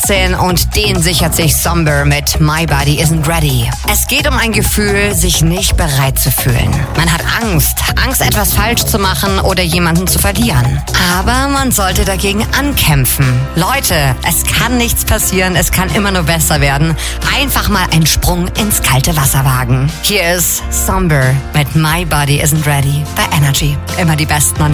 18 und den sichert sich Somber mit My Body Isn't Ready. Es geht um ein Gefühl, sich nicht bereit zu fühlen. Man hat Angst, etwas falsch zu machen oder jemanden zu verlieren. Aber man sollte dagegen ankämpfen. Leute, es kann nichts passieren, es kann immer nur besser werden. Einfach mal einen Sprung ins kalte Wasser wagen. Hier ist Somber mit My Body Isn't Ready bei Energy. Immer die besten